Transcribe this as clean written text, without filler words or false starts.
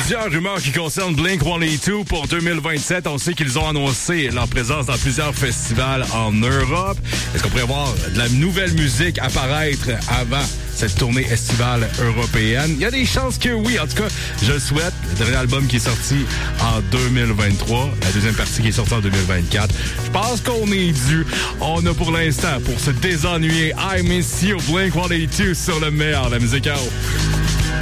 Plusieurs rumeurs qui concernent Blink-182 pour 2027. On sait qu'ils ont annoncé leur présence dans plusieurs festivals en Europe. Est-ce qu'on pourrait voir de la nouvelle musique apparaître avant cette tournée estivale européenne? Il y a des chances que oui. En tout cas, je le souhaite. Le dernier album qui est sorti en 2023, la deuxième partie qui est sortie en 2024. Je pense qu'on est dû. On a pour l'instant, pour se désennuyer, I Miss You, Blink-182 sur le meilleur de la musique.